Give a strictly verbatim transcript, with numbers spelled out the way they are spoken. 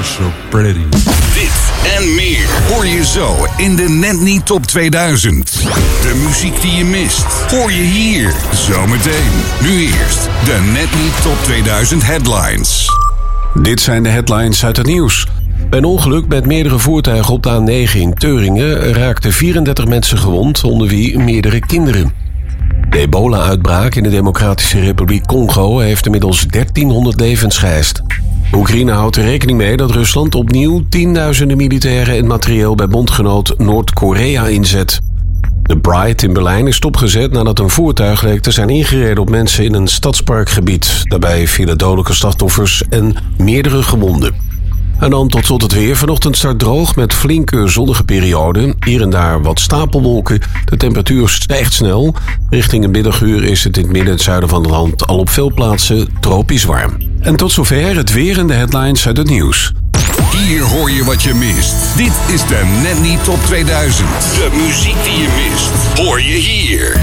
You're so pretty. Dit en meer hoor je zo in de Net Niet Top tweeduizend. De muziek die je mist, hoor je hier zometeen. Nu eerst de Net Niet Top tweeduizend headlines. Dit zijn de headlines uit het nieuws. Bij een ongeluk met meerdere voertuigen op de A negen in Theuringen raakten vierendertig mensen gewond, onder wie meerdere kinderen. De ebola-uitbraak in de Democratische Republiek Congo heeft inmiddels dertienhonderd levens geëist. Oekraïne houdt er rekening mee dat Rusland opnieuw tienduizenden militairen en materieel bij bondgenoot Noord-Korea inzet. De Pride in Berlijn is stopgezet nadat een voertuig leek te zijn ingereden op mensen in een stadsparkgebied. Daarbij vielen dodelijke slachtoffers en meerdere gewonden. En dan tot slot het weer. Vanochtend start droog met flinke zonnige perioden. Hier en daar wat stapelwolken. De temperatuur stijgt snel. Richting een middaguur is het in het midden en het zuiden van het land al op veel plaatsen tropisch warm. En tot zover het weer en de headlines uit het nieuws. Hier hoor je wat je mist. Dit is de Net Niet Top tweeduizend. De muziek die je mist, hoor je hier.